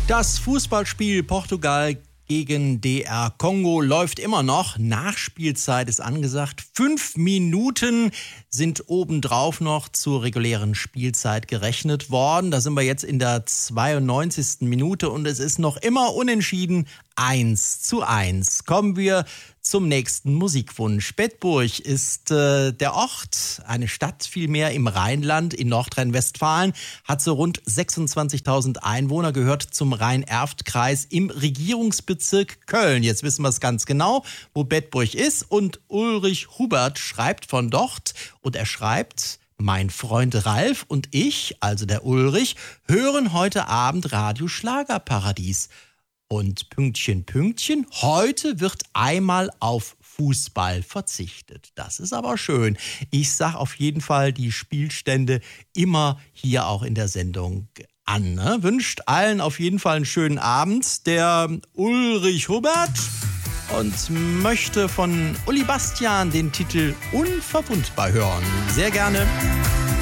Das Fußballspiel Portugal gegen DR Kongo läuft immer noch. Nachspielzeit ist angesagt. 5 Minuten sind obendrauf noch zur regulären Spielzeit gerechnet worden. Da sind wir jetzt in der 92. Minute und es ist noch immer unentschieden. 1:1. Kommen wir zum nächsten Musikwunsch. Bedburg ist der Ort, eine Stadt vielmehr im Rheinland in Nordrhein-Westfalen, hat so rund 26.000 Einwohner, gehört zum Rhein-Erft-Kreis im Regierungsbezirk Köln. Jetzt wissen wir es ganz genau, wo Bedburg ist, und Ulrich Hubert schreibt von dort und er schreibt: Mein Freund Ralf und ich, also der Ulrich, hören heute Abend Radio Schlagerparadies. Und Pünktchen, Pünktchen, heute wird einmal auf Fußball verzichtet. Das ist aber schön. Ich sage auf jeden Fall die Spielstände immer hier auch in der Sendung an. Ne? Wünscht allen auf jeden Fall einen schönen Abend. Der Ulrich Hubert und möchte von Uli Bastian den Titel Unverwundbar hören. Sehr gerne.